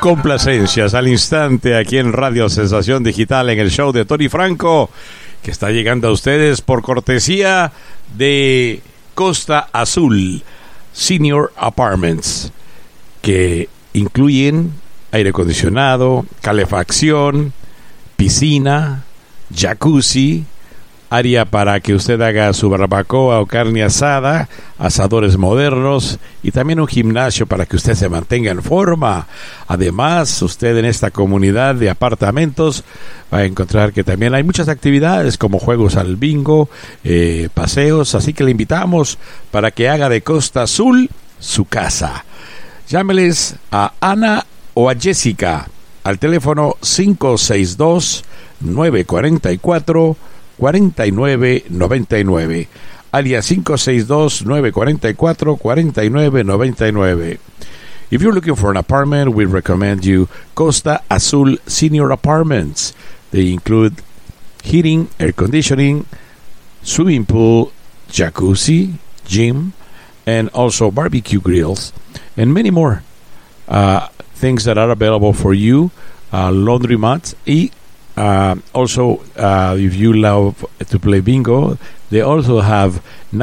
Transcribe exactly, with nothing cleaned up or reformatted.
complacencias al instante aquí en Radio Sensación Digital en el show de Tony Franco, que está llegando a ustedes por cortesía de Costa Azul Senior Apartments, que incluyen aire acondicionado, calefacción, piscina, jacuzzi, área para que usted haga su barbacoa o carne asada, asadores modernos y también un gimnasio para que usted se mantenga en forma. Además, usted en esta comunidad de apartamentos va a encontrar que también hay muchas actividades como juegos al bingo, eh, paseos, así que le invitamos para que haga de Costa Azul su casa. Llámeles a Ana o a Jessica al teléfono cinco seis dos, nueve cuatro cuatro, cuatro nueve nueve nueve, alias cinco seis dos, nueve cuatro cuatro, cuatro nueve nueve nueve. If you're looking for an apartment, we recommend you Costa Azul Senior Apartments. They include heating, air conditioning, swimming pool, jacuzzi, gym, and also barbecue grills, and many more uh, things that are available for you, uh, laundromats, y Uh, also, uh, if you love to play bingo, they also have